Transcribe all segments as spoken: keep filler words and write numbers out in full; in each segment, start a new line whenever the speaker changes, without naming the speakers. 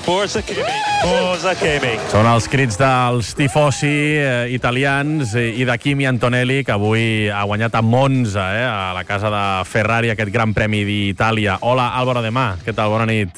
Forza Kimi, Forza Kimi.
Són els crits dels tifosi eh, italians eh, i de Kimi Antonelli, que avui ha guanyat a Monza, eh, a la casa de Ferrari, aquest Gran Premi d'Itàlia. Hola, Álvaro de Mà, què tal? Bona nit.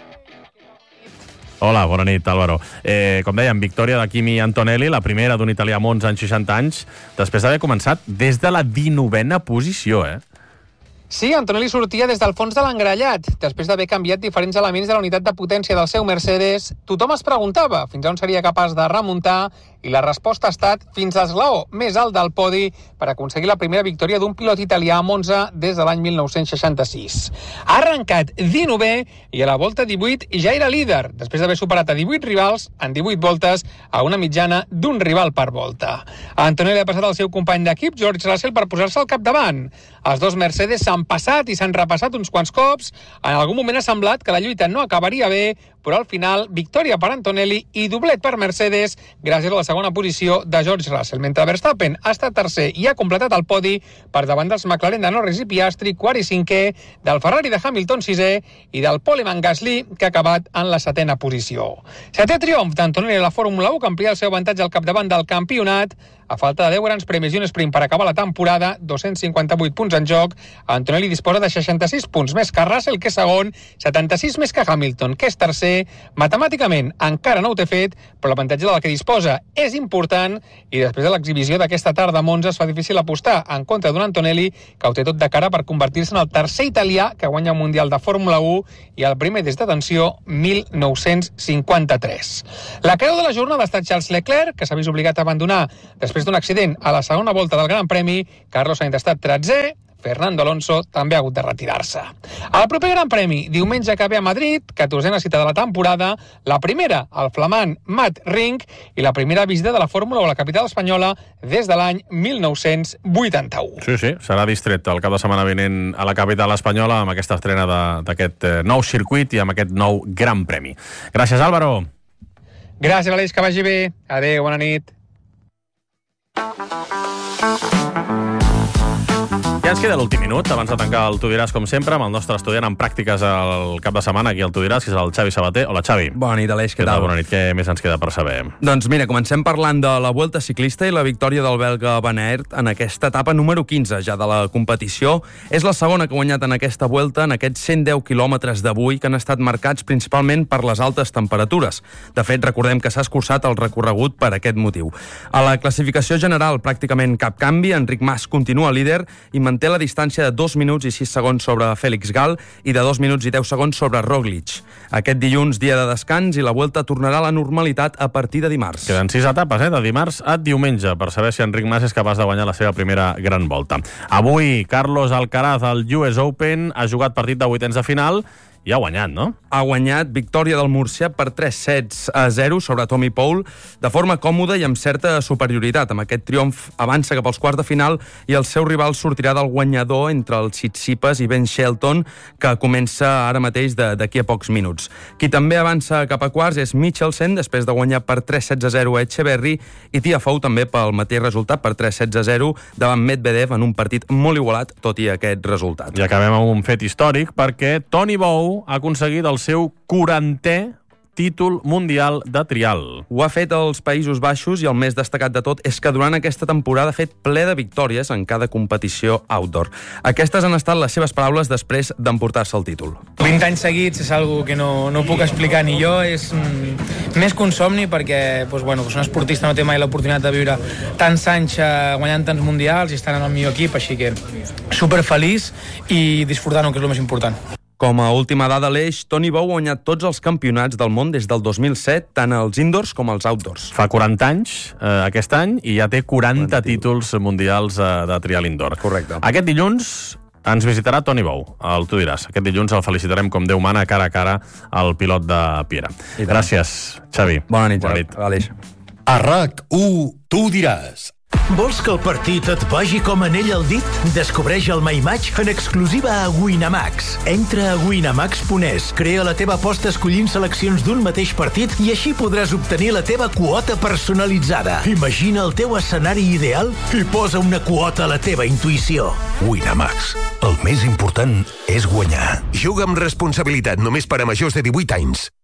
Hola, bona nit, Álvaro. Eh, com dèiem, victòria de Kimi Antonelli, la primera d'un italià a Monza en seixanta anys, després d'haver començat des de la dinovena posició, eh?
Sí, Antonelli sortia des del fons de l'engrellat. Després d'haver canviat diferents elements de la unitat de potència del seu Mercedes, tothom es preguntava fins on seria capaç de remuntar, i la resposta ha estat fins a l'esglaó més alt del podi per aconseguir la primera victòria d'un pilot italià a Monza des de l'any mil nou-cents seixanta-sis. Ha arrencat dinovè i a la volta divuit ja era líder, després d'haver superat a divuit rivals en divuit voltes a una mitjana d'un rival per volta. A Antonelli ha passat el seu company d'equip, George Russell, per posar-se al capdavant. Els dos Mercedes s'han passat i s'han repassat uns quants cops. En algun moment ha semblat que la lluita no acabaria bé, però al final, victòria per Antonelli i doblet per Mercedes gràcies a la segona posició de George Russell, mentre Verstappen ha estat tercer i ha completat el podi per davant dels McLaren de Norris i Piastri, quart i cinquè, del Ferrari de Hamilton sisè i del Poleman Gasly, que ha acabat en la setena posició. Setè triomf d'Antonelli a la Fórmula u, que amplia el seu avantatge al capdavant del campionat. A falta de deu grans premis i un sprint per acabar la temporada, dos-cents cinquanta-vuit punts en joc, Antonelli disposa de seixanta-sis punts més que Russell, que és segon, setanta-sis més que Hamilton, que és tercer. Matemàticament encara no ho té fet, però l'avantatge del que disposa és important, i després de l'exhibició d'aquesta tarda a Monza es fa difícil apostar en contra d'un Antonelli que ho té tot de cara per convertir-se en el tercer italià que guanya el Mundial de Fórmula u i el primer des d'atenció mil nou-cents cinquanta-tres. La creu de la jornada ha estat Charles Leclerc, que s'ha vist obligat a abandonar després d'un accident a la segona volta del Gran Premi. Carlos Sainz ha estat tretzè, Fernando Alonso també ha hagut de retirar-se. El proper Gran Premi, diumenge que ve a Madrid, catorzena cita de la temporada, la primera, el flamant Matt Ring, i la primera visita de la Fórmula u a la capital espanyola des de l'any mil nou-cents vuitanta-u.
Sí, sí, serà distret el cap de setmana vinent a la capital espanyola amb aquesta estrena d'aquest nou circuit i amb aquest nou Gran Premi. Gràcies, Álvaro.
Gràcies, Aleix, que vagi bé. Adéu, bona nit.
Ja ens queda l'últim minut, abans de tancar el Tu diràs, com sempre, amb el nostre estudiant en pràctiques el cap de setmana aquí al Tu diràs, que és el Xavi Sabater. Hola, Xavi.
Bona nit, Aleix, què
Què tal?
tal?
Bona nit. Què més ens queda per saber?
Doncs mira, comencem parlant de la Vuelta Ciclista i la victòria del belga Van Aert en aquesta etapa número quinze ja de la competició. És la segona que ha guanyat en aquesta Vuelta, en aquests cent deu quilòmetres d'avui, que han estat marcats principalment per les altes temperatures. De fet, recordem que s'ha escurçat el recorregut per aquest motiu. A la classificació general, pràcticament cap canvi. Enric Mas continua líder i manté la distància de dos minuts i sis segons sobre Félix Gal i de dos minuts i deu segons sobre Roglic. Aquest dilluns, dia de descans, i la Vuelta tornarà a la normalitat a partir de dimarts.
Queden sis etapes, eh? De dimarts a diumenge, per saber si Enric Mas és capaç de guanyar la seva primera gran volta. Avui, Carlos Alcaraz, al U S Open, ha jugat partit de vuitens de final i ha guanyat, no?
Ha guanyat victòria del Murcià per tres sets a zero sobre Tommy Paul de forma còmoda i amb certa superioritat. Amb aquest triomf avança cap als quarts de final i el seu rival sortirà del guanyador entre el Tsitsipas i Ben Shelton, que comença ara mateix d'aquí a pocs minuts. Qui també avança cap a quarts és Michelsen, després de guanyar per tres sets a zero a Etcheverry, i Tiafoe també pel mateix resultat, per tres sets a zero davant Medvedev, en un partit molt igualat, tot i aquest resultat.
I acabem amb un fet històric, perquè Toni Bou ha aconseguit el seu quarantè títol mundial de trial.
Ho ha fet als Països Baixos i el més destacat de tot és que durant aquesta temporada ha fet ple de victòries en cada competició outdoor. Aquestes han estat les seves paraules després d'emportar-se el títol.
vint anys seguits és algo que no, no puc explicar ni jo, és mm, més que un somni perquè doncs, bueno, un esportista no té mai l'oportunitat de viure tants anys eh, guanyant tants mundials i estant en el millor equip, així que superfeliç i disfrutant-ho, que és el més important.
Com a última dada, l'Eix, Toni Bou ha guanyat tots els campionats del món des del dos mil set, tant als indoors com als outdoors.
Fa quaranta anys, eh, aquest any, i ja té quaranta títols mundials eh, de trial indoor.
Correcte.
Aquest dilluns ens visitarà Toni Bou, el Tu diràs. Aquest dilluns el felicitarem com Déu mana, cara a cara, al pilot de Piera. Gràcies, Xavi.
Bona nit,
Bona nit.
Aleix.
A RAC u, Tu diràs. Vols que el partit et vagi com anell al dit? Descobreix el My Match en exclusiva a Winamax. Entra a winamax punt es, crea la teva aposta escollint seleccions d'un mateix partit i així podràs obtenir la teva quota personalitzada. Imagina el teu escenari ideal i posa una quota a la teva intuïció. Winamax. El més important és guanyar.
Juga amb responsabilitat, només per a majors de divuit anys.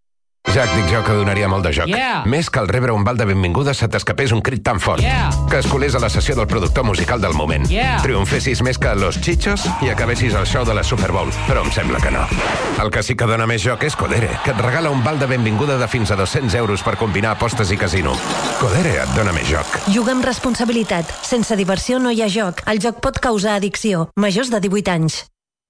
Jack, dic jo que donaria molt de joc.
Yeah.
Més que al rebre un bal de benvinguda se t'escapés un crit tan fort.
Yeah.
Que es colés a la sessió del productor musical del moment.
Yeah.
Triomfessis més que Los Chichos i acabessis el show de la Super Bowl. Però em sembla que no. El que sí que dona més joc és Codere, que et regala un val de benvinguda de fins a dos-cents euros per combinar apostes i casino. Codere et dona més joc.
Juga amb responsabilitat. Sense diversió no hi ha joc. El joc pot causar addicció. Majors de divuit anys.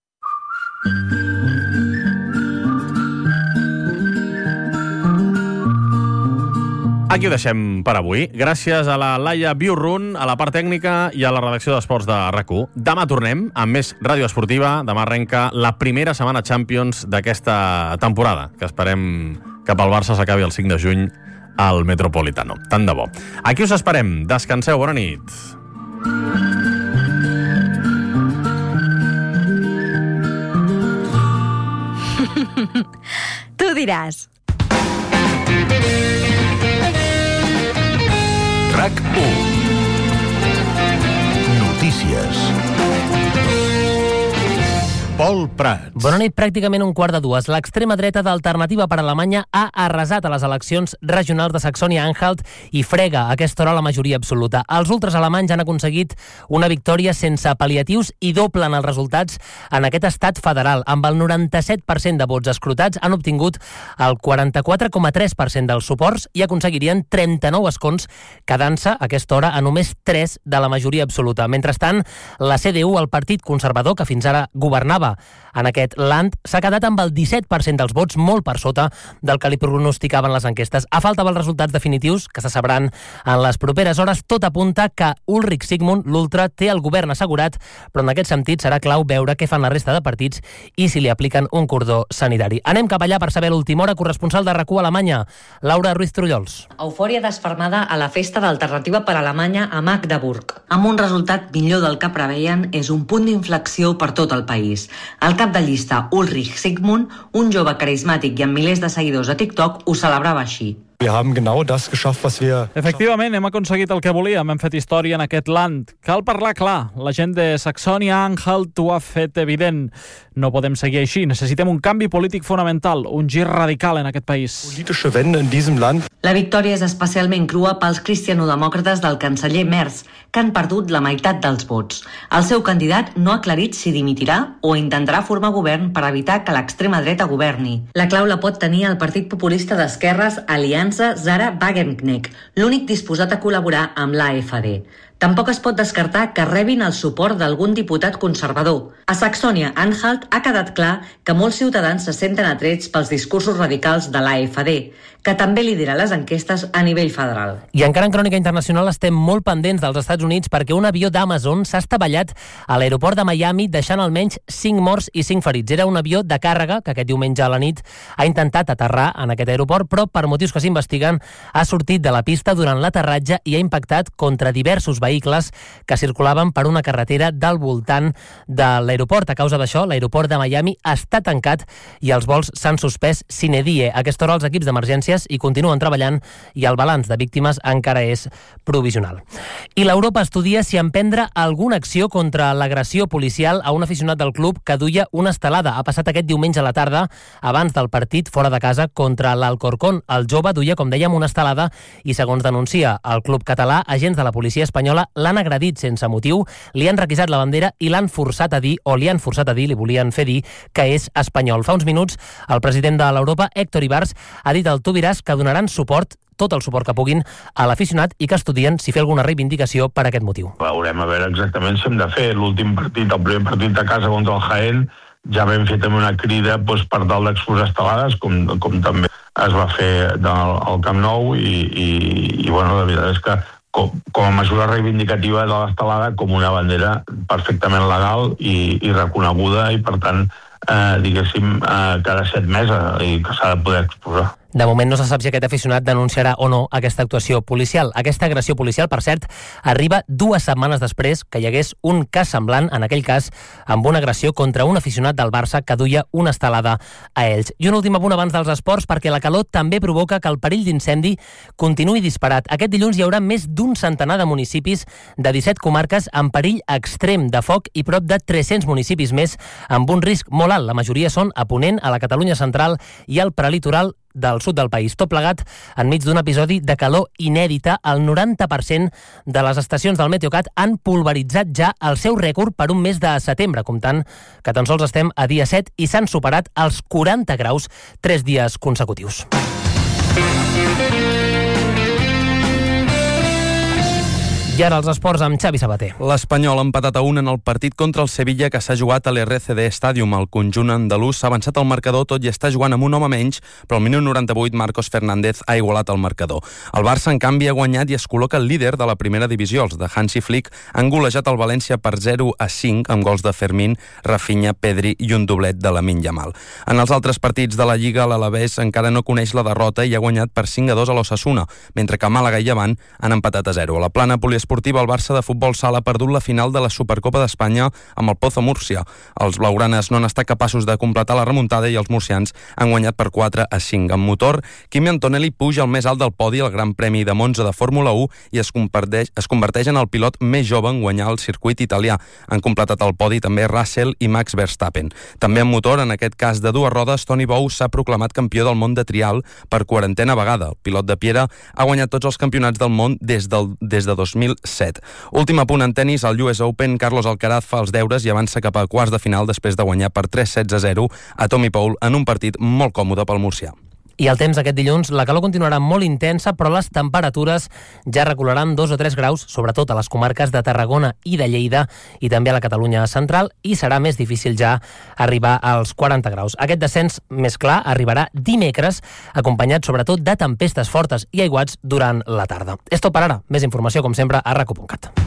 Aquí ho deixem per avui. Gràcies a la Laia Biurrun, a la part tècnica i a la redacció d'Esports de R A C u. Demà tornem amb més ràdio esportiva. Demà arrenca la primera setmana Champions d'aquesta temporada, que esperem que pel Barça s'acabi el cinc de juny al Metropolitano. Tant de bo. Aquí us esperem. Descanseu. Bona nit.
Tu diràs.
R A C u. Notícies. Pol Prats.
Bona nit, pràcticament un quart de dues. L'extrema dreta d'Alternativa per Alemanya ha arrasat a les eleccions regionals de Saxònia-Anhalt i frega a aquesta hora la majoria absoluta. Els ultres alemanys han aconseguit una victòria sense pal·liatius i doblen els resultats en aquest estat federal. Amb el noranta-set per cent de vots escrutats han obtingut el quaranta-quatre coma tres per cent dels suports i aconseguirien trenta-nou escons, quedant-se a aquesta hora a només tres de la majoria absoluta. Mentrestant, la C D U, el partit conservador que fins ara governava en aquest land, s'ha quedat amb el disset per cent dels vots, molt per sota del que li pronosticaven les enquestes. A falta dels resultats definitius, que se sabran en les properes hores, tot apunta que Ulrich Sigmund, l'ultra, té el govern assegurat, però en aquest sentit serà clau veure què fan la resta de partits i si li apliquen un cordó sanitari. Anem cap allà per saber l'última hora. Corresponsal de R A C u a Alemanya, Laura Ruiz Trullols.
Eufòria desfermada a la festa d'Alternativa per Alemanya a Magdeburg. Amb un resultat millor del que preveien, és un punt d'inflexió per tot el país. El cap de llista, Ulrich Sigmund, un jove carismàtic i amb milers de seguidors a TikTok, ho celebrava així.
Efectivament, hem aconseguit el que volíem. Hem fet història en aquest land. Cal parlar clar. La gent de Saxònia-Anhalt ho ha fet evident. No podem seguir així. Necessitem un canvi polític fonamental, un gir radical en aquest país.
La victòria és especialment crua pels cristianodemòcrates del canceller Merz, que han perdut la meitat dels vots. El seu candidat no ha aclarit si dimitirà o intentarà formar govern per evitar que l'extrema dreta governi. La clau la pot tenir el Partit Populista d'Esquerres Aliança Zara Wagenknecht, l'únic disposat a col·laborar amb l'A F D. Tampoc es pot descartar que rebin el suport d'algun diputat conservador. A Saxònia-Anhalt ha quedat clar que molts ciutadans se senten atrets pels discursos radicals de l'A F D, que també lidera les enquestes a nivell federal.
I encara en crònica internacional estem molt pendents dels Estats Units perquè un avió d'Amazon s'ha estavellat a l'aeroport de Miami, deixant almenys cinc morts i cinc ferits. Era un avió de càrrega que aquest diumenge a la nit ha intentat aterrar en aquest aeroport, però per motius que s'investiguen ha sortit de la pista durant l'aterratge i ha impactat contra diversos vehicles que circulaven per una carretera del voltant de l'aeroport. A causa d'això, l'aeroport de Miami està tancat i els vols s'han suspès sine die. A aquesta hora els equips d'emergències i continuen treballant i el balanç de víctimes encara és provisional. I l'Europa estudia si emprendre alguna acció contra l'agressió policial a un aficionat del club que duia una estelada. Ha passat aquest diumenge a la tarda, abans del partit fora de casa contra l'Alcorcón. El jove duia, com dèiem, una estelada i, segons denuncia el club català, agents de la policia espanyola l'han agredit sense motiu, li han requisat la bandera i l'han forçat a dir, o li han forçat a dir, li volien fer dir, que és espanyol. Fa uns minuts, el president de l'Europa, Héctor Ibarz, ha dit al Tu diràs que donaran suport, tot el suport que puguin, a l'aficionat i que estudien si fer alguna reivindicació per aquest motiu.
Veurem a veure exactament si hem de fer l'últim partit, el primer partit de casa contra el Jaén. Ja vam fer també una crida doncs, per tal d'exposar estelades, com, com també es va fer del, al Camp Nou, i, i, i bueno, la veritat és que com, com a mesura reivindicativa de l'estelada, com una bandera perfectament legal i, i reconeguda, i per tant, eh, diguéssim, eh, cada set mesos i que s'ha de poder exposar.
De moment no se sap si aquest aficionat denunciarà o no aquesta actuació policial. Aquesta agressió policial, per cert, arriba dues setmanes després que hi hagués un cas semblant, en aquell cas, amb una agressió contra un aficionat del Barça que duia una estelada a ells. I un últim apunt abans dels esports, perquè la calor també provoca que el perill d'incendi continuï disparat. Aquest dilluns hi haurà més d'un centenar de municipis de disset comarques en perill extrem de foc i prop de tres-cents municipis més amb un risc molt alt. La majoria són a Ponent, a la Catalunya central i al prelitoral del sud del país. Tot plegat enmig d'un episodi de calor inèdita. El noranta per cent de les estacions del Meteocat han pulveritzat ja el seu rècord per un mes de setembre, comptant que tan sols estem a dia set i s'han superat els quaranta graus tres dies consecutius. I ara els esports amb Xavi Sabater.
L'Espanyol ha empatat a un en el partit contra el Sevilla que s'ha jugat a l'R C D Stadium. El conjunt andalús s'ha avançat al marcador tot i està jugant amb un home menys, però al minut noranta-vuit Marcos Fernández ha igualat el marcador. El Barça, en canvi, ha guanyat i es col·loca el líder de la primera divisió. Els de Hansi Flick han golejat el València per zero a cinc amb gols de Fermín, Rafinha, Pedri i un doblet de Lamine Yamal. En els altres partits de la Lliga, l'Alavés encara no coneix la derrota i ha guanyat per cinc a dos a l'Osasuna, mentre que Màlaga i Llevant han empatat a zero. A la plana poliesportiva, el Barça de futbol sala ha perdut la final de la Supercopa d'Espanya amb el Pozo Múrcia. Els blaugranes no han estat capaços de completar la remuntada i els murcians han guanyat per quatre a cinc. En motor, Kimi Antonelli puja al més alt del podi al Gran Premi de Monza de Fórmula u i es converteix, es converteix en el pilot més jove en guanyar el circuit italià. Han completat el podi també Russell i Max Verstappen. També en motor, en aquest cas de dues rodes, Toni Bou s'ha proclamat campió del món de trial per quarantena vegada. El pilot de Piera ha guanyat tots els campionats del món des, del, des de dos mil set. Últim apunt en tennis, al U S Open, Carlos Alcaraz fa els deures i avança cap a quarts de final després de guanyar per tres sets a zero a Tommy Paul en un partit molt còmode pel murcià.
I el temps aquest dilluns, la calor continuarà molt intensa, però les temperatures ja recularan dos o tres graus, sobretot a les comarques de Tarragona i de Lleida, i també a la Catalunya central, i serà més difícil ja arribar als quaranta graus. Aquest descens més clar arribarà dimecres, acompanyat sobretot de tempestes fortes i aiguats durant la tarda. És tot per ara. Més informació, com sempre, a rac u punt cat.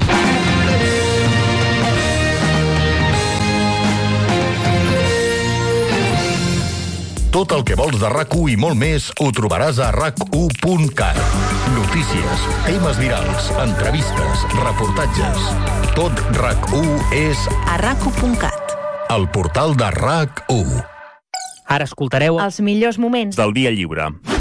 Tot el que vols de RAC u i molt més ho trobaràs a rac u punt cat. Notícies, temes virals, entrevistes, reportatges. Tot RAC u és
a rac u punt cat.
El portal de RAC u.
Ara escoltareu
els millors moments
del dia lliure.